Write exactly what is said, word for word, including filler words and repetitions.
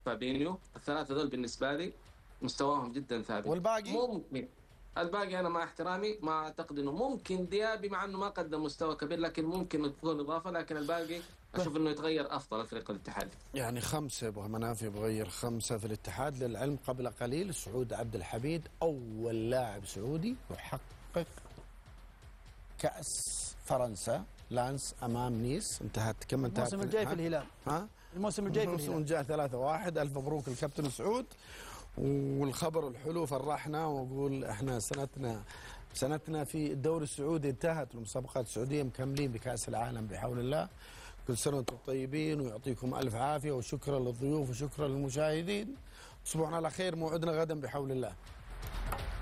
فابينيو، الثلاثة دول بالنسبة لي مستواهم جدا ثابت. والباقي؟ ممكن الباقي أنا مع احترامي ما أعتقد إنه ممكن ديابي، مع إنه ما قدم مستوى كبير لكن ممكن تكون إضافة، لكن الباقي أشوف إنه يتغير أفضل الفريق الاتحاد. يعني خمسة يبغى منافي يبغير خمسة في الاتحاد. للعلم قبل قليل سعود عبد الحميد أول لاعب سعودي يحقق كأس فرنسا لانس أمام نيس. انتهت كم انتهت الموسم الجاي في الهلال. ها؟ الموسم الجاي في الهلال. الموسم الجاي ثلاثة واحد. ألف مبروك الكابتن سعود. والخبر الحلو فرحنا، وأقول احنا سنتنا سنتنا في الدوري السعودي انتهت، والمسابقات السعودية مكملين بكأس العالم بحول الله. كل سنة وانتم طيبين ويعطيكم ألف عافية، وشكرا للضيوف وشكرا للمشاهدين. تصبحون على خير، موعدنا غدا بحول الله.